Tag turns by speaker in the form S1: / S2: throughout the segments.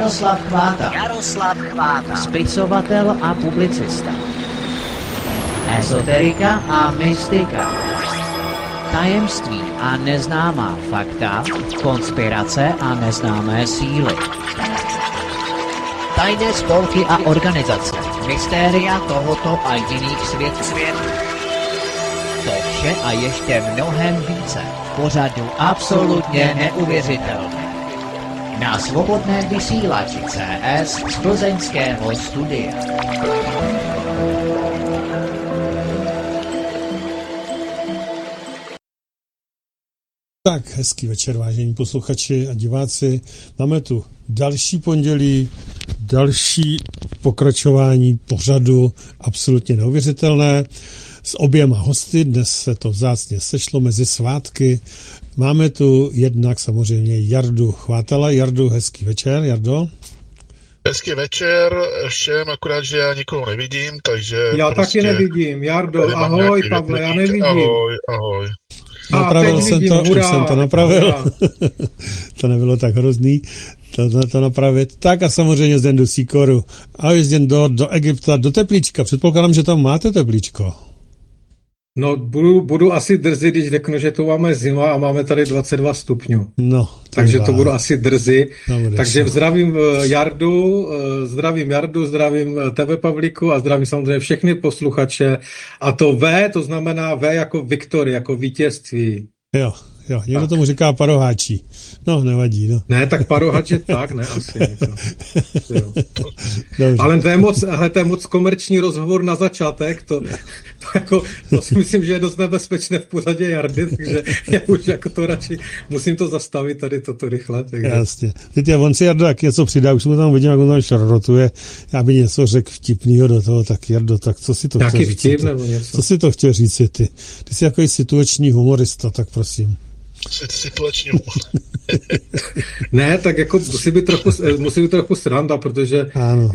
S1: Jaroslav Chváta. Spisovatel a publicista. Ezoterika a mystika. Tajemství a neznámá fakta. Konspirace a neznámé síly. Tajné spolky a organizace. Mystéria tohoto a jiných světů. To vše a ještě mnohem více. Pořadu absolutně neuvěřitelné. Na svobodném vysílači CS z plzeňského studia.
S2: Tak, hezký večer, vážení posluchači a diváci. Máme tu další pondělí, další pokračování pořadu absolutně neuvěřitelné s oběma hosty. Dnes se to vzácně sešlo mezi svátky. Máme tu jednak samozřejmě Jardu Chvátala. Jardu, hezký večer. Jardo.
S3: Hezký večer všem, akorát, že já nikoho nevidím, takže...
S4: Já taky nevidím. Jardo, ahoj, Pavle, já nevidím.
S3: Ahoj.
S2: Napravil jsem to, už jsem to napravil. To nebylo tak hrozný. To napravit. Tak a samozřejmě Zden do Sikoru. A jezdím do Egypta, do Teplíčka. Předpokládám, že tam máte Teplíčko.
S4: No, budu asi drzý, když řeknu, že tu máme zima a máme tady 22 stupňů.
S2: No.
S4: Takže to budu asi drzý. Takže
S2: se.
S4: zdravím Jardu, zdravím tebe, Pavlíku, a zdravím samozřejmě všechny posluchače. A to V, to znamená V jako Viktorie, jako vítězství.
S2: Jo, někdo tomu říká paroháčí. No, nevadí, no.
S4: Ne, tak parohač je tak, ne, asi. Ale to je moc komerční rozhovor na začátek, to si myslím, že je dost nebezpečné v pořadě Jardy, takže já už jako to radši musím to zastavit tady toto rychle. Takže.
S2: Jasně. Teď on si Jardo jak něco přidá, už mu tam vidím, jak on tam šarotuje, já by něco řekl vtipnýho do toho, tak Jardo, tak co si to chtěl říct?
S4: Vtip nebo něco?
S2: Co si to chtěl říct ty? Ty jsi jako situační humorista, tak prosím.
S3: Situační humor.
S4: Ne, tak jako musí být trochu sranda, protože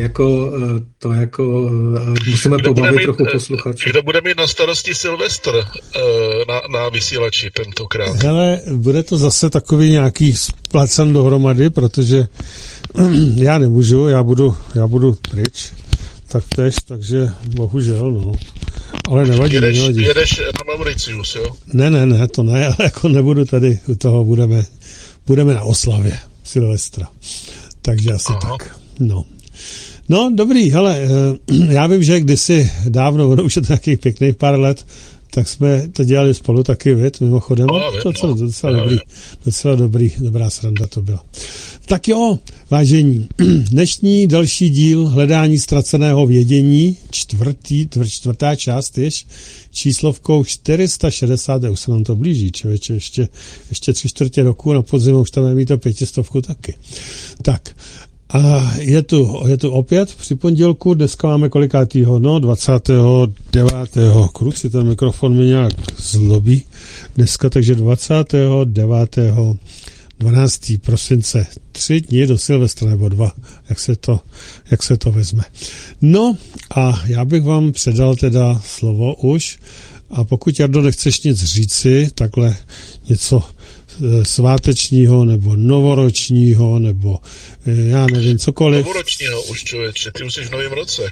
S4: musíme pobavit trochu posluchače.
S3: Kdo bude mít na starosti Silvestr na vysílači tentokrát?
S2: Hele, bude to zase takový nějaký splacen dohromady, protože já nemůžu, já budu pryč, takže bohužel, no. Ale nevadí.
S3: Jedeš na Mauricius, jo?
S2: Ne, to ne, ale jako nebudu tady u toho, budeme na oslavě Silvestra. Takže asi tak, no. No, dobrý, hele, já vím, že kdysi dávno, ono už je to nějakých pěkných pár let, tak jsme to dělali spolu taky, mimochodem. Docela dobrá sranda to byla. Tak jo, vážení, dnešní další díl Hledání ztraceného vědění, čtvrtá část jež číslovkou 460, už se nám to blíží, člověče, ještě 3/4 roku, na podzim už tam mít to 500 taky. Tak, a je tu opět při pondělku, dneska máme kolikátýho, 29. Kruci, ten mikrofon mi nějak zlobí dneska, takže 29. 12. prosince, 3 dny do Silvestra, nebo 2, jak se to vezme. No a já bych vám předal teda slovo už, a pokud, Jardo, nechceš nic říci, takhle něco svátečního, nebo novoročního, nebo já nevím, cokoliv.
S3: Novoročního už, člověče, ty už jsi v novém roce.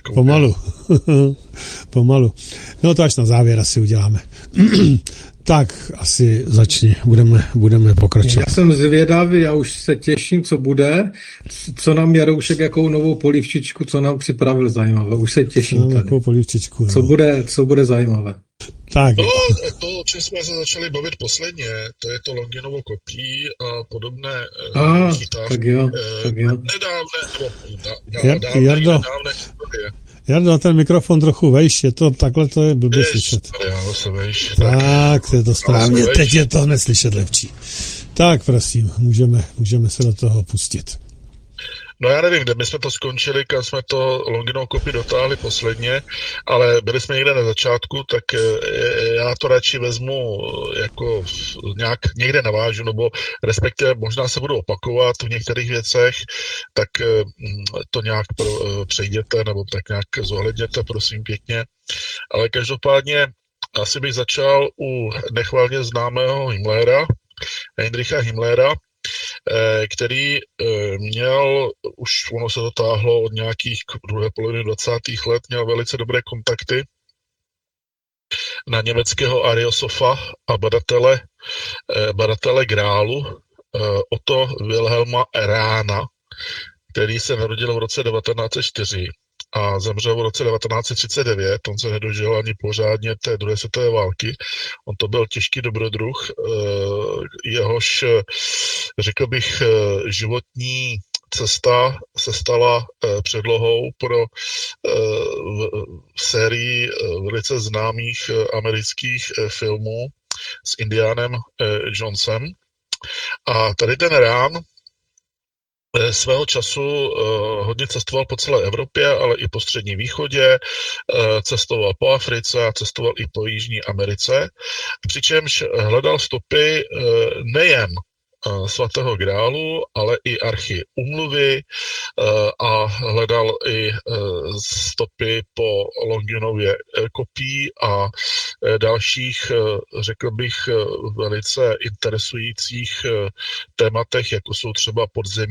S2: Pomalu. No to až na závěr asi uděláme. Tak asi začni, budeme pokračovat.
S4: Já jsem zvědavý, já už se těším, co bude, co nám Jaroušek, jakou novou polívčičku, co nám připravil zajímavé. Už se těším tady.
S2: Jakou polívčičku, no.
S4: Co bude zajímavé.
S2: Tak.
S3: To, o čem jsme se začali bavit posledně, to je to Longinovo kopí a podobné chytávky.
S4: Tak jo.
S2: Nedávné Jardo, ten mikrofon trochu vejš, je to takhle, to je blbě slyšet. Tak, to je to správně, teď je to hned slyšet lepší. Tak, prosím, můžeme se do toho pustit.
S3: No já nevím, kde my jsme to skončili, kam jsme to Longinovo kopí dotáhli posledně, ale byli jsme někde na začátku, tak já to radši vezmu jako nějak někde navážu, nebo respektive možná se budu opakovat v některých věcech, tak to nějak přejděte, nebo tak nějak zohledněte, prosím pěkně. Ale každopádně asi bych začal u nechvalně známého Himmlera, Heinricha Himmlera, který měl, už ono se to táhlo od nějakých druhé poloviny 20. let, měl velice dobré kontakty na německého Ariosofa a badatele grálu Otto Wilhelma Rahna, který se narodil v roce 1904 a zemřel v roce 1939. On se nedožil ani pořádně té druhé světové války. On to byl těžký dobrodruh, jehož, řekl bych, životní cesta se stala předlohou pro sérii velice známých amerických filmů s Indianem Jonesem. A tady ten Rahn svého času hodně cestoval po celé Evropě, ale i po Středním východě, cestoval po Africe a cestoval i po Jižní Americe, přičemž hledal stopy nejen svatého grálu, ale i archy úmluvy a hledal i stopy po Longinově kopí a dalších, řekl bych, velice interesujících tématech, jako jsou třeba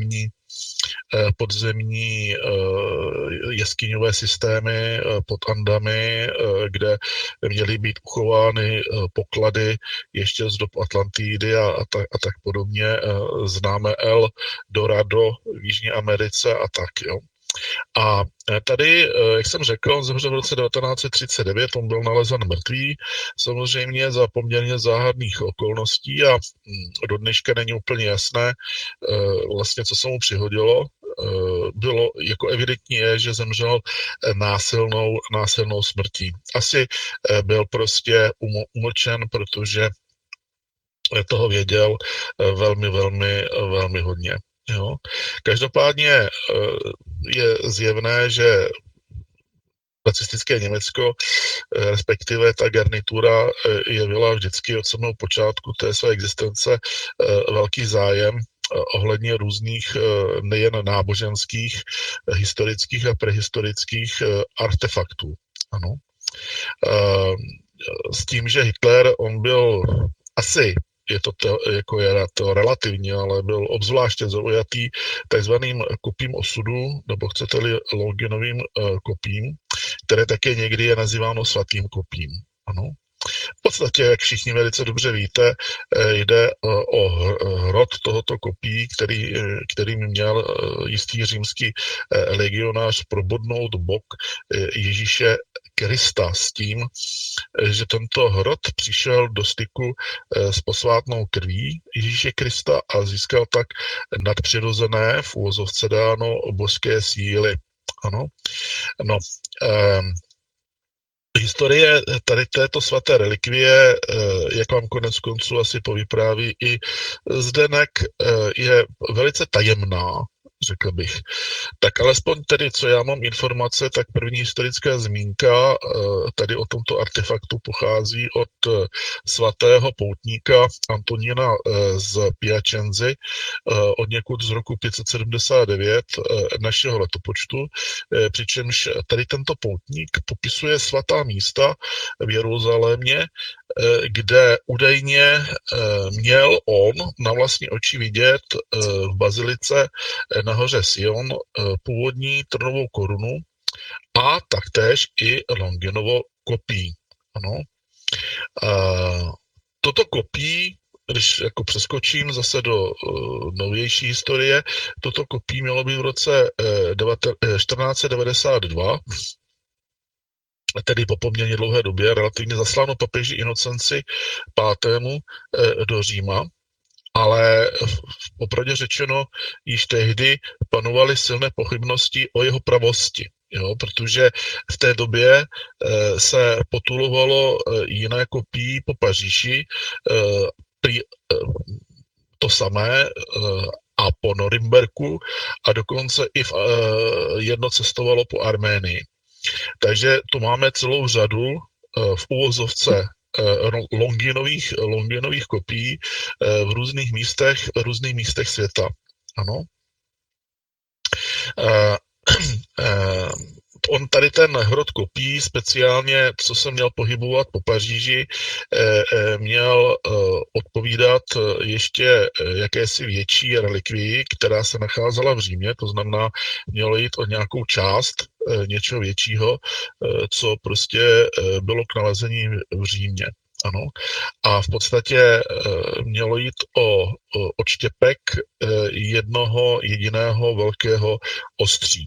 S3: podzemní jeskyňové systémy pod Andami, kde měly být uchovány poklady ještě z dob Atlantidy a tak podobně. Známe El Dorado v Jižní Americe a tak, jo. A tady, jak jsem řekl, on zemřel v roce 1939, on byl nalezen mrtvý, samozřejmě za poměrně záhadných okolností a do dneška není úplně jasné vlastně, co se mu přihodilo. Bylo jako evidentní je, že zemřel násilnou smrtí. Asi byl prostě umlčen, protože toho věděl velmi hodně. Jo. Každopádně je zjevné, že nacistické Německo, respektive ta garnitura, jevila vždycky od samého počátku té své existence velký zájem ohledně různých nejen náboženských, historických a prehistorických artefaktů. Ano. S tím, že Hitler, on byl asi, je to relativně, ale byl obzvláště zaujatý takzvaným kopím osudu, nebo chcete-li Longinovým kopím, které také někdy je nazýváno svatým kopím. Ano. V podstatě, jak všichni velice dobře víte, jde o hrot tohoto kopí, kterým měl jistý římský legionář probodnout bok Ježíše Krista s tím, že tento hrot přišel do styku s posvátnou krví Ježíše Krista a získal tak nadpřirozené, v uvozovce dáno, božské síly. Ano. No, historie tady této svaté relikvie, jak vám konec konců asi povypráví i Zdenek, je velice tajemná, řekl bych. Tak alespoň tedy, co já mám informace, tak první historická zmínka tady o tomto artefaktu pochází od svatého poutníka Antonína z Piacenzy od někud z roku 579 našeho letopočtu, přičemž tady tento poutník popisuje svatá místa v Jeruzalémě, kde údajně měl on na vlastní oči vidět v bazilice na hoře Sion původní trnovou korunu a taktéž i Longinovo kopí. Ano. Toto kopí, když jako přeskočím zase do novější historie, toto kopí mělo být v roce 1492, tedy po poměrně dlouhé době, relativně zasláno papeži Inocenci V. Do Říma, ale popravdě řečeno již tehdy panovaly silné pochybnosti o jeho pravosti, jo, protože v té době se potulovalo jiné kopí po Paříži, to samé a po Norimberku a dokonce i jedno cestovalo po Arménii. Takže tu máme celou řadu v uvozovce Longinových kopií v různých místech světa. Ano. on tady ten hrot kopií, speciálně, co se měl pohybovat po Paříži, měl odpovídat ještě jakési větší relikvii, která se nacházela v Římě, to znamená, mělo jít o nějakou část něčeho většího, co prostě bylo k nalezení v Římě. Ano. A v podstatě mělo jít o odštěpek jednoho jediného velkého ostří.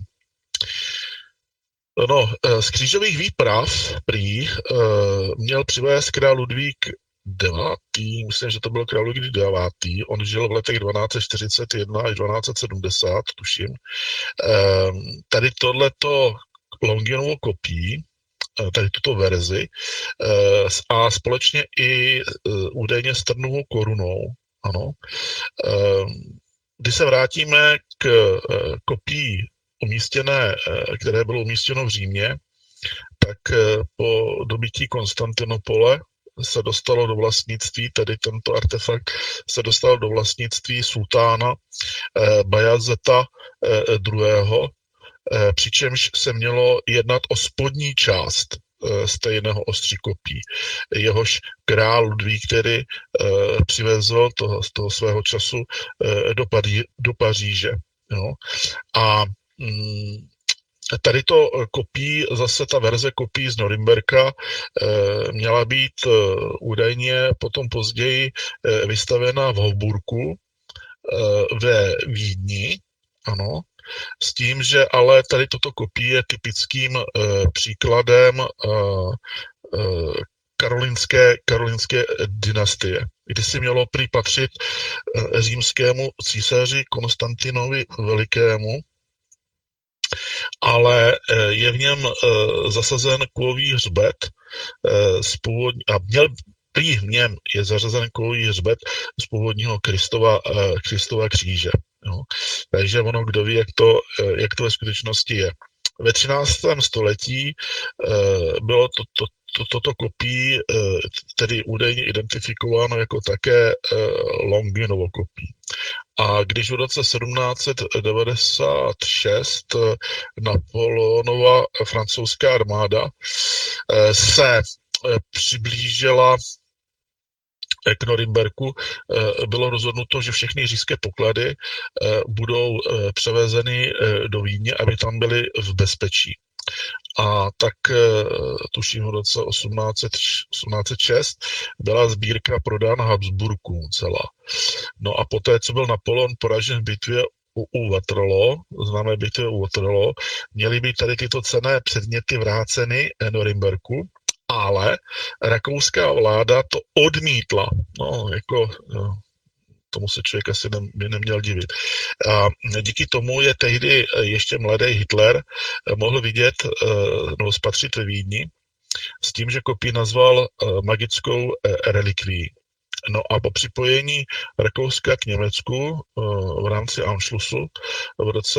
S3: No, z křížových výprav prý měl přivést král Ludvík IX., myslím, že to byl král Ludvík IX., on žil v letech 1241 až 1270, tuším. Tady tohleto Longinovo kopí, tady tuto verzi, a společně i údajně s trnovou korunou, ano. Když se vrátíme k kopii umístěné, které bylo umístěno v Římě, tak po dobytí Konstantinopole se dostalo do vlastnictví, tedy tento artefakt se dostal do vlastnictví sultána Bajazeta II., přičemž se mělo jednat o spodní část stejného ostří kopí. Jehož král Ludvík tedy přivezl toho svého času do Paříže. Jo. A tady to kopí, zase ta verze kopí z Norimberka, měla být údajně potom později vystavena v Hofburgu ve Vídni, ano, s tím, že ale tady toto kopí je typickým příkladem karolínské dynastie, kdy si mělo prý patřit římskému císaři Konstantinovi Velikému, ale je v něm zasazen kovový hřbet a prý v něm je zařazen kovový hřbet z původního Kristova kříže. Jo. Takže ono, kdo ví, jak to ve skutečnosti je. Ve 13. století bylo toto kopí tedy údajně identifikováno jako také Longinovo kopí. A když v roce 1796 Napoleonova francouzská armáda se přiblížila k Norimberku, bylo rozhodnuto, že všechny říšské poklady budou převezeny do Vídně, aby tam byly v bezpečí. A tak tuším v roce 1806 byla sbírka prodána Habsburkům celá. No a poté, co byl Napoleon poražen v bitvě u Waterloo, známé bitvě u Waterloo, měly být tady tyto cenné předměty vráceny Norimberku, ale rakouská vláda to odmítla. No, jako tomu se člověk asi by neměl divit. A díky tomu je tehdy ještě mladý Hitler mohl vidět nebo spatřit ve Vídni s tím, že kopii nazval magickou relikvií. No a po připojení Rakouska k Německu v rámci Anschlussu v roce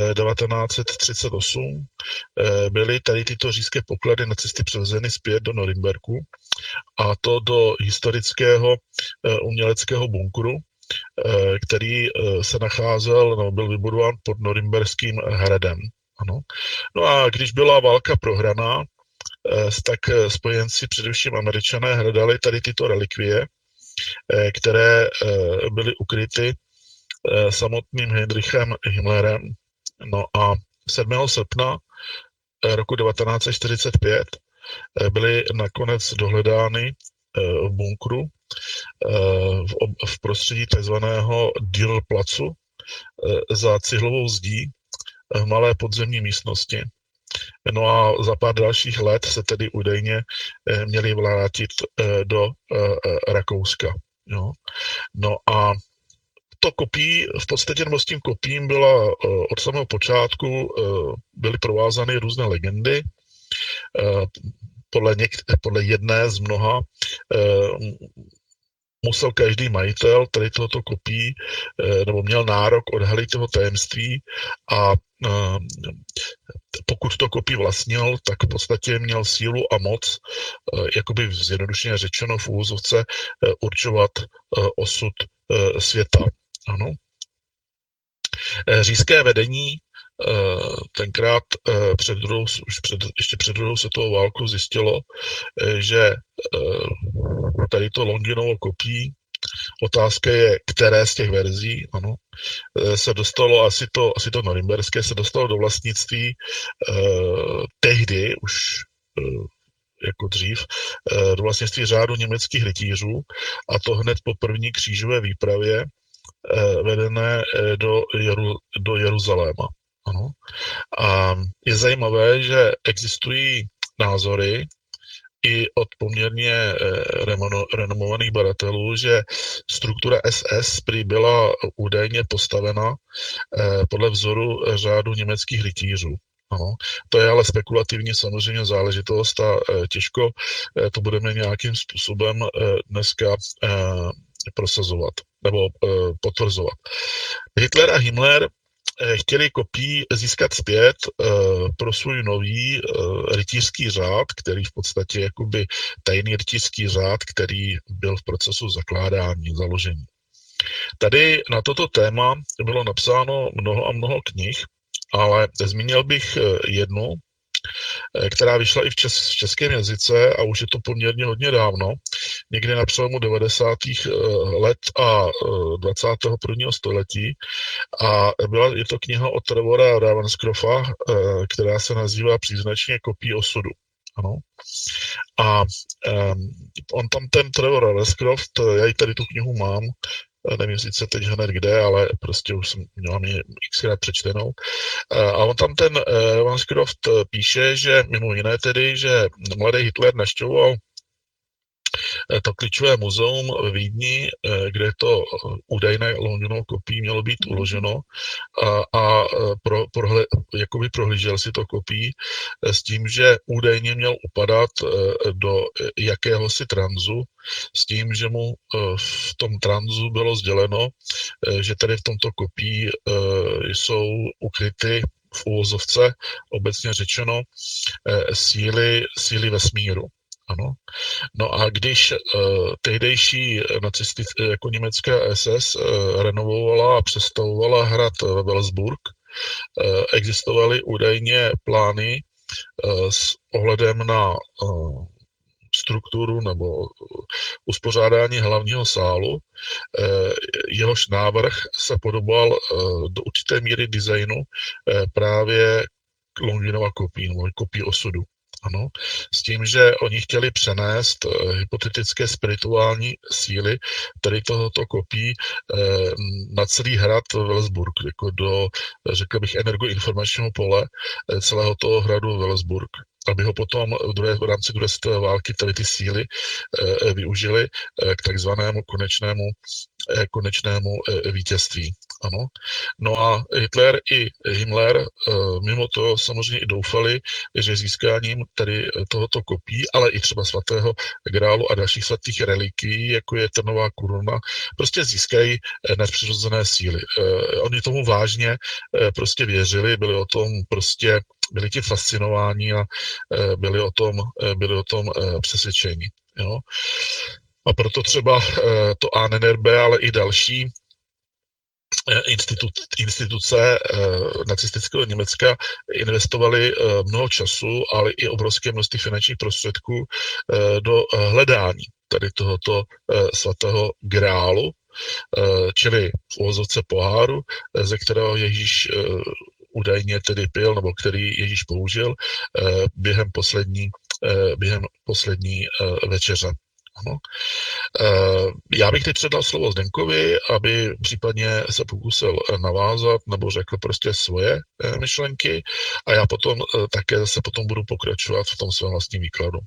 S3: 1938 byly tady tyto říšské poklady nacisty převezeny zpět do Norimberku, a to do historického uměleckého bunkru, který se nacházel, no, byl vybudován pod Norimberským hradem. Ano. No a když byla válka prohraná, tak spojenci, především Američané, hledali tady tyto relikvie, které byly ukryty samotným Heinrichem Himmlerem. No a 7. srpna roku 1945 byly nakonec dohledány v bunkru v prostředí takzvaného Dürer-placu za cihlovou zdí v malé podzemní místnosti. No a za pár dalších let se tedy údajně měli vrátit do Rakouska. Jo. No a to kopí, v podstatě nebo s tím kopím byla od samého počátku byly provázány různé legendy. Podle jedné z mnoha musel každý majitel tady tohoto kopí nebo měl nárok odhalit jeho tajemství, a pokud to kopí vlastnil, tak v podstatě měl sílu a moc, jakoby zjednodušeně řečeno v úvozovce, určovat osud světa. Ano. Říšské vedení tenkrát ještě před druhou světovou válkou zjistilo, že tady to Longinovo kopí, otázka je, které z těch verzí, ano, se dostalo, asi to norimberské, se dostalo do vlastnictví tehdy už jako dřív, do vlastnictví řádu německých rytířů, a to hned po první křížové výpravě vedené do Jeruzaléma. Ano. A je zajímavé, že existují názory i od poměrně renomovaných badatelů, že struktura SS prý byla údajně postavena podle vzoru řádu německých rytířů. Ano. To je ale spekulativní samozřejmě záležitost a těžko to budeme nějakým způsobem dneska prosazovat nebo potvrzovat. Hitler a Himmler chtěli kopii získat zpět pro svůj nový rytířský řád, který v podstatě jakoby tajný rytířský řád, který byl v procesu zakládání, založení. Tady na toto téma bylo napsáno mnoho a mnoho knih, ale zmínil bych jednu, která vyšla i v českém jazyce a už je to poměrně hodně dávno, někdy na přelomu 90. let a 21. století. A je to kniha od Trevora Ravenscrofta, která se nazývá příznačně Kopí osudu. Ano. A on tam ten Trevor Ravenscroft, já i tady tu knihu mám, nevím sice teď hned kde, ale prostě už jsem měl ji xkrát přečtenou. A on tam ten Ravenscroft píše, že mimo jiné tedy, že mladý Hitler navštěvoval to klíčové muzeum ve Vídni, kde to údajné Longinovo kopí mělo být uloženo, a jakoby prohlížel si to kopí s tím, že údajně měl upadat do jakéhosi tranzu, s tím, že mu v tom tranzu bylo sděleno, že tady v tomto kopí jsou ukryty v uvozovce, obecně řečeno, síly vesmíru. Ano. No a když tehdejší jako německá SS renovovala a přestavovala hrad Welsburg, existovaly údajně plány s ohledem na strukturu nebo uspořádání hlavního sálu. Jehož návrh se podobal do určité míry designu právě Longinova kopí, nebo kopí osudu. Ano, s tím, že oni chtěli přenést hypotetické spirituální síly tady tohoto kopí na celý hrad Welsburg, jako do, řekl bych, energoinformačního pole celého toho hradu Welsburg, aby ho potom v rámci druhé světové války tady ty síly využili k takzvanému konečnému vítězství. Ano. No a Hitler i Himmler mimo to samozřejmě i doufali, že získáním tady tohoto kopí, ale i třeba svatého grálu a dalších svatých relikví, jako je trnová koruna, prostě získají nadpřirozené síly. Oni tomu vážně prostě věřili, byli tím fascinováni a byli o tom přesvědčení. Jo? A proto třeba to ANNRB, ale i další instituce nacistického Německa investovaly mnoho času, ale i obrovské množství finančních prostředků do hledání tady tohoto svatého grálu, čili v uvozovce poháru, ze kterého Ježíš údajně tedy pil, nebo který Ježíš použil během poslední večeře. Ano. Já bych teď předal slovo Zdenkovi, aby případně se pokusil navázat nebo řekl prostě svoje myšlenky, a já potom také zase budu pokračovat v tom svém vlastním výkladu.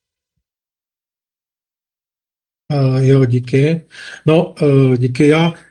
S4: Jo, díky. No, díky.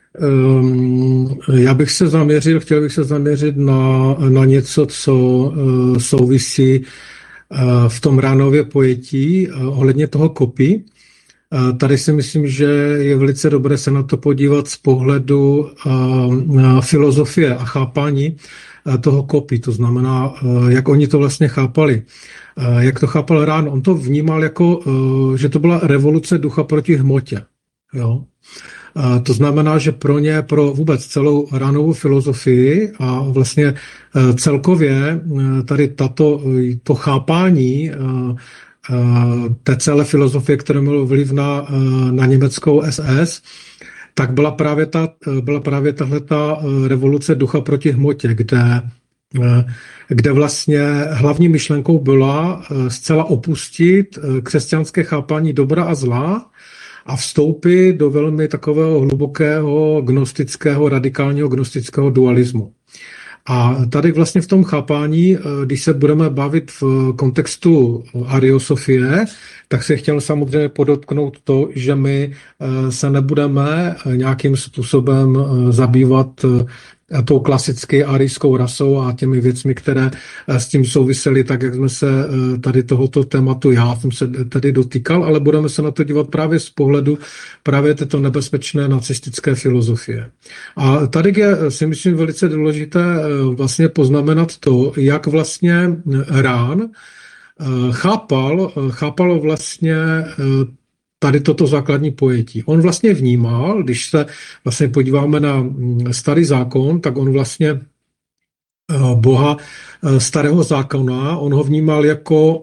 S4: Já bych se chtěl bych se zaměřit na něco, co souvisí v tom Ránově pojetí ohledně toho kopí. Tady si myslím, že je velice dobré se na to podívat z pohledu filozofie a chápání toho kopí, to znamená, jak oni to vlastně chápali. Jak to chápal Rán, on to vnímal jako, že to byla revoluce ducha proti hmotě. Jo? To znamená, že pro vůbec celou ránovou filozofii a vlastně celkově tady to chápání té celé filozofie, která měla vliv na německou SS, tak byla právě tahleta revoluce ducha proti hmotě, kde vlastně hlavní myšlenkou byla zcela opustit křesťanské chápání dobra a zla a vstoupit do velmi takového hlubokého radikálního gnostického dualismu. A tady vlastně v tom chápání, když se budeme bavit v kontextu ariosofie, tak se chtěl samozřejmě podotknout to, že my se nebudeme nějakým způsobem zabývat tou klasicky arijskou rasou a těmi věcmi, které s tím souvisely, tak jak jsme se tady tohoto tématu, já jsem se tady dotýkal, ale budeme se na to dívat právě z pohledu právě této nebezpečné nacistické filozofie. A tady je, si myslím, velice důležité vlastně poznamenat to, jak vlastně Rahn chápal vlastně tady toto základní pojetí. On vlastně vnímal, když se vlastně podíváme na Starý zákon, tak on vlastně Boha Starého zákona, on ho vnímal jako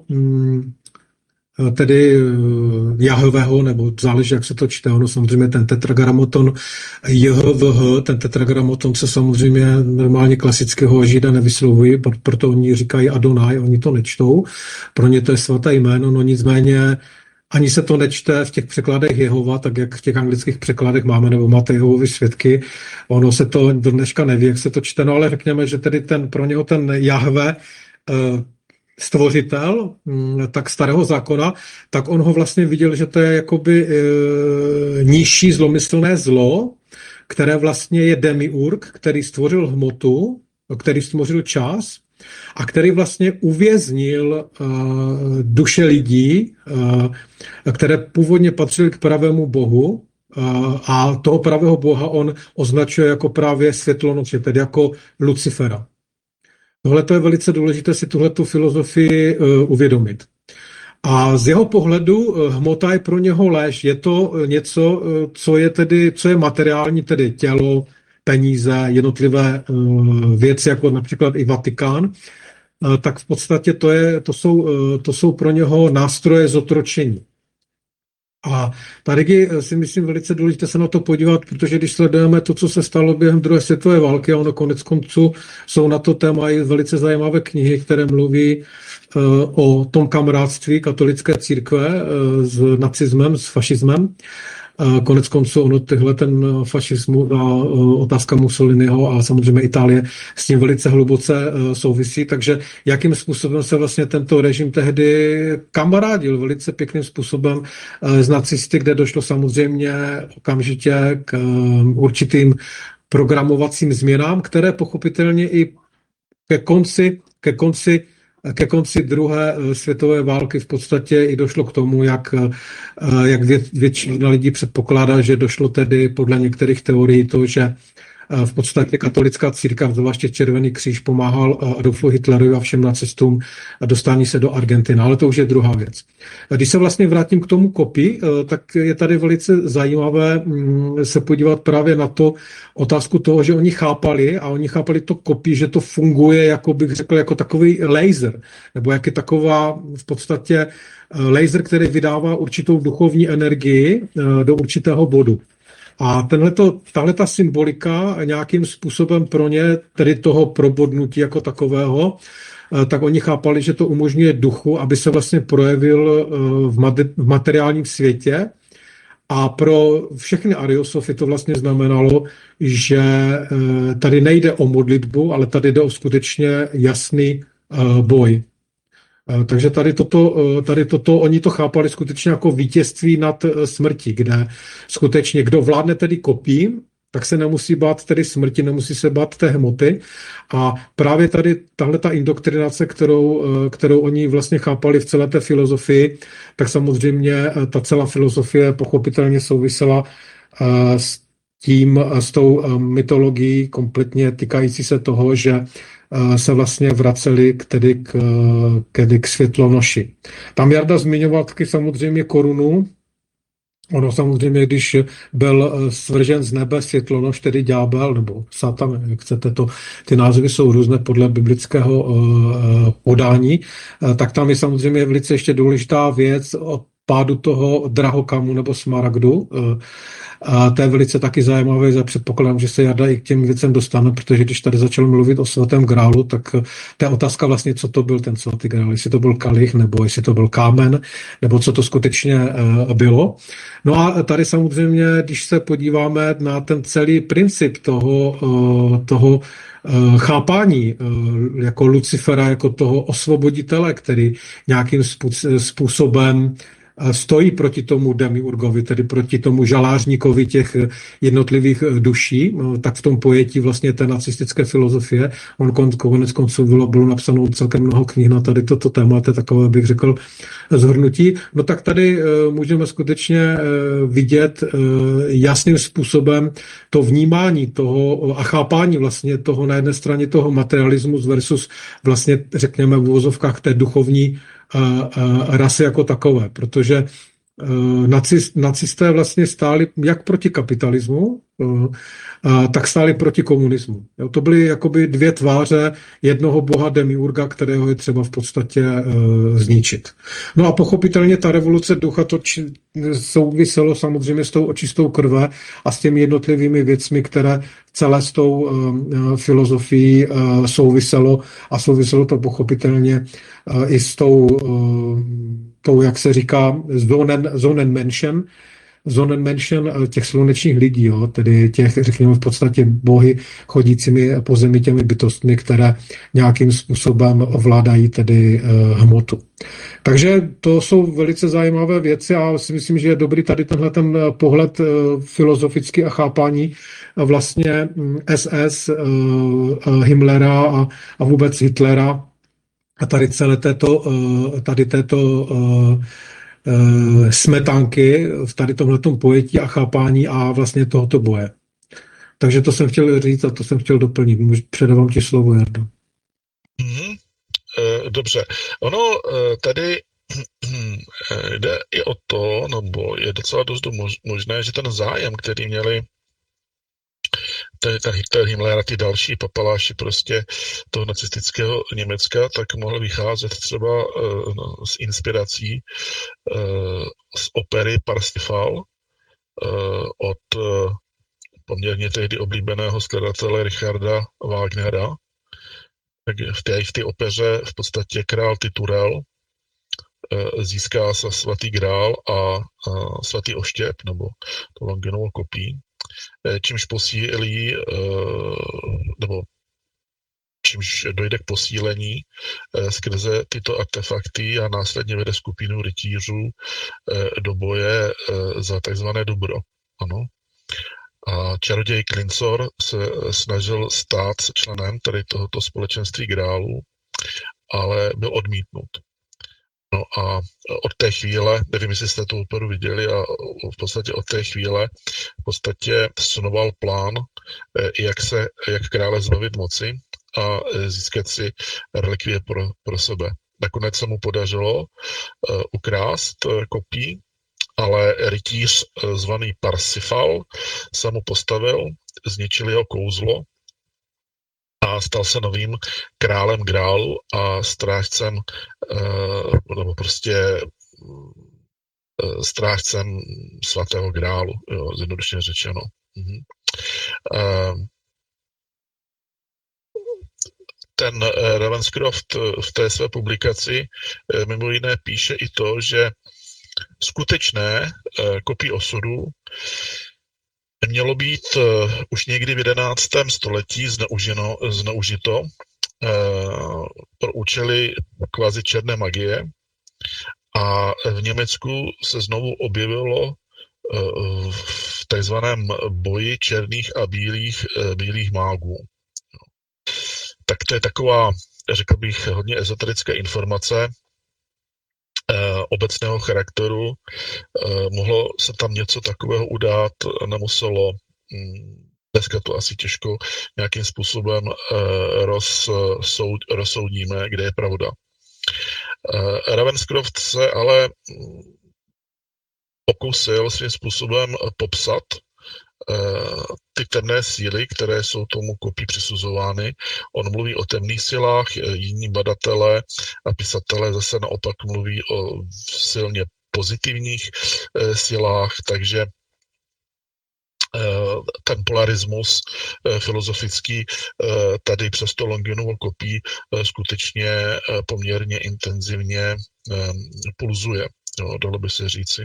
S4: tedy Jahveho, nebo záleží, jak se to čte. Ono samozřejmě ten tetragrammaton JHVH, ten tetragrammaton se samozřejmě normálně klasického Žida nevyslovují, proto oni říkají Adonai, oni to nečtou. Pro ně to je svaté jméno, no nicméně ani se to nečte v těch překladech Jehova, tak jak v těch anglických překladech máme, nebo máte Jehovovi svědky. Ono se to do dneška neví, jak se to čte, no ale řekněme, že tedy pro něho ten Jahve, stvořitel, tak Starého zákona, tak on ho vlastně viděl, že to je jakoby nižší zlomyslné zlo, které vlastně je demiurg, který stvořil hmotu, který stvořil čas, a který vlastně uvěznil duše lidí, které původně patřily k pravému Bohu, a toho pravého Boha on označuje jako právě světlonoče, tedy jako Lucifera. Tohle je velice důležité si tuhletu filozofii uvědomit. A z jeho pohledu hmota je pro něho lež. Je to něco, co je materiální, tedy tělo, peníze, jednotlivé věci, jako například i Vatikán, tak v podstatě to jsou pro něho nástroje zotročení. A tady si myslím velice důležité se na to podívat, protože když sledujeme to, co se stalo během druhé světové války, a ono konec konců jsou na to téma i velice zajímavé knihy, které mluví o tom kamarádství katolické církve s nacismem, s fašismem. Konec konců ono ten fašismus a otázka Mussoliniho a samozřejmě Itálie s tím velice hluboce souvisí, takže jakým způsobem se vlastně tento režim tehdy kamarádil velice pěkným způsobem s nacisty, kde došlo samozřejmě okamžitě k určitým programovacím změnám, které pochopitelně i ke konci druhé světové války v podstatě i došlo k tomu, jak většina lidí předpokládá, že došlo tedy podle některých teorií to, že v podstatě katolická církev, zvláště Červený kříž, pomáhal Adolfu Hitlerovi a všem nacistům dostání se do Argentiny, ale to už je druhá věc. Když se vlastně vrátím k tomu Coppi, tak je tady velice zajímavé se podívat právě na to otázku toho, že oni chápali to Coppi, že to funguje, jako bych řekl, jako takový laser, nebo jak je taková v podstatě laser, který vydává určitou duchovní energii do určitého bodu. A tahleta symbolika nějakým způsobem pro ně, tedy toho probodnutí jako takového, tak oni chápali, že to umožňuje duchu, aby se vlastně projevil v materiálním světě. A pro všechny ariosofy to vlastně znamenalo, že tady nejde o modlitbu, ale tady jde o skutečně jasný boj. Takže tady toto, oni to chápali skutečně jako vítězství nad smrtí, kde skutečně, kdo vládne tedy Coppím, tak se nemusí bát tedy smrti, nemusí se bát té hmoty. A právě tady tahleta indoktrinace, kterou oni vlastně chápali v celé té filozofii, tak samozřejmě ta celá filozofie pochopitelně souvisela s tou mytologií kompletně týkající se toho, že se vlastně vraceli k světlonoši. Tam Jarda zmiňoval taky samozřejmě korunu, Ono samozřejmě, když byl svržen z nebe světlonož, tedy ďábel, nebo Satan, jak chcete to, ty názvy jsou různé podle biblického podání, tak tam je samozřejmě velice ještě důležitá věc o pádu toho drahokamu nebo smaragdu. A to je velice taky zajímavé, za předpokládám, že se Jarda i k těm věcem dostane, protože když tady začal mluvit o svatém grálu, tak to je otázka vlastně, co to byl ten svatý grál, jestli to byl kalich, nebo jestli to byl kámen, nebo co to skutečně bylo. No a tady samozřejmě, když se podíváme na ten celý princip toho chápání jako Lucifera, jako toho osvoboditele, který nějakým způsobem stojí proti tomu demiurgovi, tedy proti tomu žalářníkovi těch jednotlivých duší, tak v tom pojetí vlastně té nacistické filozofie, on konec konců bylo napsáno celkem mnoho knih na tady toto téma, to je takové, bych řekl, zhrnutí. No tak tady můžeme skutečně vidět jasným způsobem to vnímání toho a chápání vlastně toho na jedné straně toho materialismus versus vlastně, řekněme v uvozovkách té duchovní rasy jako takové, protože nacisté vlastně stáli jak proti kapitalismu, tak stáli proti komunismu. To byly jakoby dvě tváře jednoho boha demiurga, kterého je třeba v podstatě zničit. No a pochopitelně ta revoluce ducha to souviselo samozřejmě s tou očistou krve a s těmi jednotlivými věcmi, které celé s tou filozofií souviselo a souviselo to pochopitelně i s tou, jak se říká, Sonnenmenschen těch slunečních lidí, jo, tedy těch, řekněme, v podstatě bohy chodícími po zemi těmi bytostmi, které nějakým způsobem ovládají tedy hmotu. Takže to jsou velice zajímavé věci a si myslím, že je dobrý tady tenhle ten pohled filozofický a chápání vlastně SS, Himmlera a vůbec Hitlera a tady celé této smetánky v tady tomhletom pojetí a chápání a vlastně tohoto boje. Takže to jsem chtěl říct a to jsem chtěl doplnit. Předávám ti slovo, Jardo.
S3: Dobře. Ono tady jde i o to, nebo je docela dost možné, že ten zájem, který měli ten Hitler, Himmler a ty další papaláši prostě toho nacistického Německa, tak mohl vycházet třeba z inspirací z opery Parsifal od poměrně tehdy oblíbeného skladatele Richarda Wagnera. Tak v té opeře v podstatě král Titurel získá se svatý grál a svatý oštěp, nebo to Longinovo kopí, čímž posílí, nebo čímž dojde k posílení skrze tyto artefakty a následně vede skupinu rytířů do boje za takzvané dobro. Ano. A čaroděj Klincor se snažil stát se členem tady tohoto společenství grálů, ale byl odmítnut. No a od té chvíle, nevím, jestli jste tu operu viděli, a v podstatě od té chvíle v podstatě sunoval plán, jak krále zbavit moci a získat si relikvie pro sebe. Nakonec se mu podařilo ukrást kopí, ale rytíř zvaný Parsifal se mu postavil, zničil jeho kouzlo a stal se novým králem grálu a strážcem, nebo prostě strážcem svatého grálu, jo, zjednodušeně řečeno. Ten Ravenscroft v té své publikaci mimo jiné píše i to, že skutečné kopí osudu mělo být už někdy v 11. století zneužito pro účely kvazi černé magie a v Německu se znovu objevilo v takzvaném boji černých a bílých mágů. Tak to je taková, řekl bych, hodně ezoterická informace obecného charakteru. Mohlo se tam něco takového udát, nemuselo. Dneska to asi těžko nějakým způsobem rozsoudíme, kde je pravda. Ravenscroft se ale pokusil svým způsobem popsat ty temné síly, které jsou tomu kopí přisuzovány. On mluví o temných silách, jiní badatelé a pisatelé zase naopak mluví o silně pozitivních silách, takže ten polarismus filozofický tady přes to Longinovo kopí skutečně poměrně intenzivně pulzuje, jo, dalo by se říci.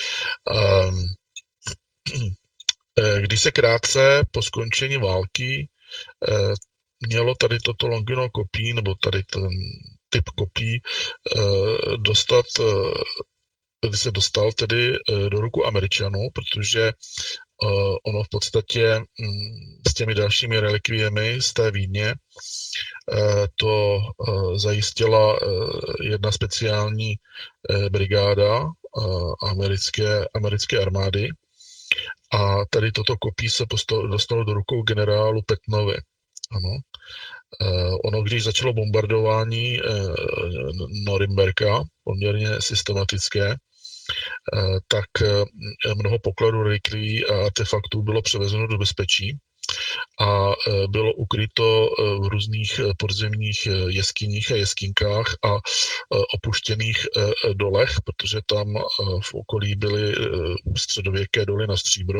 S3: Když se krátce po skončení války mělo tady toto Longinovo kopí, nebo tady ten typ kopí dostat, kdy se dostal tedy do ruku Američanů, protože ono v podstatě s těmi dalšími relikviemi z té Vídně to zajistila jedna speciální brigáda americké armády a tady toto kopí se dostalo do rukou generálu Pattenovi. Ano. Ono, když začalo bombardování Norimberka, poměrně systematické, tak mnoho pokladů relikvií a artefaktů bylo převezeno do bezpečí a bylo ukryto v různých podzemních jeskyních a jeskynkách a opuštěných dolech, protože tam v okolí byly středověké doly na stříbro,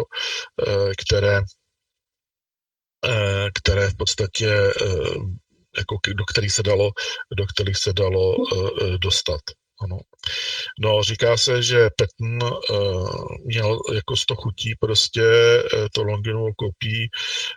S3: které v podstatě jako do kterých se dalo dostat. Ano. No, říká se, že Patton měl jako 100 chutí prostě to Longinovo kopí,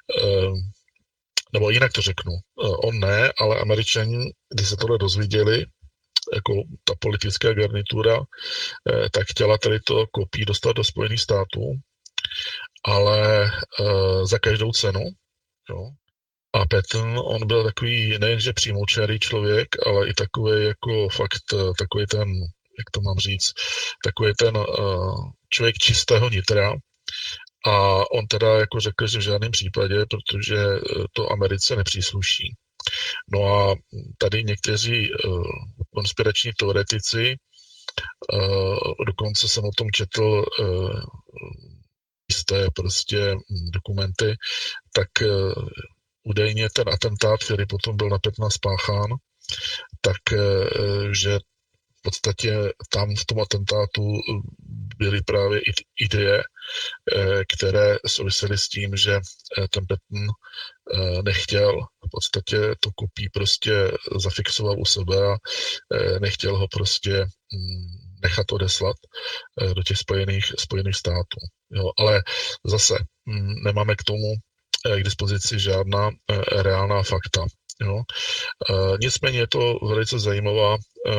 S3: nebo jinak to řeknu, on ne, ale Američani, když se tohle dozvěděli, jako ta politická garnitura, tak chtěla tady to kopí dostat do Spojených států, ale za každou cenu, jo. A Patton, on byl takový nejenže přímočarý člověk, ale i takový jako fakt, takový ten, jak to mám říct, takový ten člověk čistého nitra. A on teda jako řekl, že v žádném případě, protože to Americe nepřísluší. No a tady někteří konspirační teoretici, dokonce jsem o tom četl jisté prostě dokumenty, tak údajně ten atentát, který potom byl na Pattona spáchán, tak že v podstatě tam v tom atentátu byly právě ideje, které souvisely s tím, že ten Patton nechtěl v podstatě to kopí prostě zafixovat u sebe a nechtěl ho prostě nechat odeslat do těch spojených států. Jo, ale zase nemáme k tomu k dispozici žádná reálná fakta. Jo. Nicméně je to velice zajímavá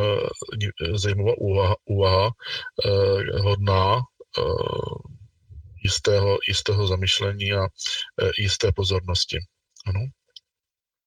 S3: úvaha, hodná jistého zamyšlení a jisté pozornosti. Ano.